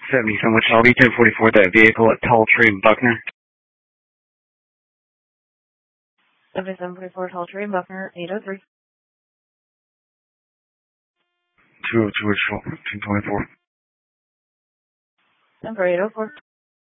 77 Wichita, B1044, that vehicle at Tall Tree and Buckner. 7744 Tall Tree, Buckner, 803. 202 Wichita, 1024. Number 804.